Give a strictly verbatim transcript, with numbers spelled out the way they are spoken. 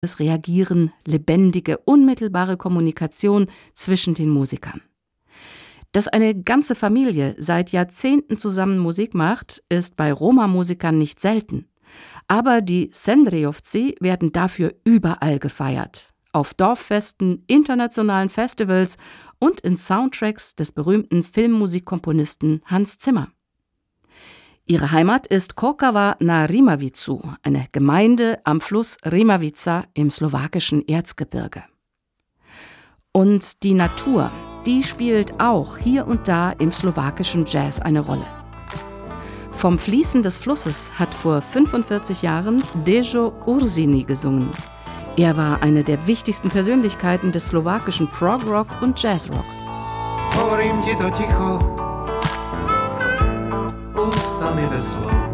das Reagieren, lebendige, unmittelbare Kommunikation zwischen den Musikern. Dass eine ganze Familie seit Jahrzehnten zusammen Musik macht, ist bei Roma-Musikern nicht selten. Aber die Sendriovci werden dafür überall gefeiert. Auf Dorffesten, internationalen Festivals und in Soundtracks des berühmten Filmmusikkomponisten Hans Zimmer. Ihre Heimat ist Korkava na Rimavicu, eine Gemeinde am Fluss Rimavica im slowakischen Erzgebirge. Und die Natur, die spielt auch hier und da im slowakischen Jazz eine Rolle. Vom Fließen des Flusses hat vor fünfundvierzig Jahren Dejo Ursini gesungen. Er war eine der wichtigsten Persönlichkeiten des slowakischen Prog-Rock und Jazz-Rock. Hovorím ti to ticho, ústami bez slov.